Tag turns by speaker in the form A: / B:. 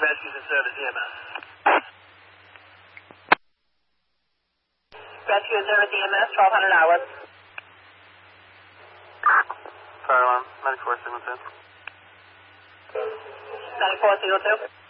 A: Rescues in service EMS.
B: Rescue in service EMS, 1200 hours.
C: Fire alarm, 94 signal 2.
B: 94 signal 2.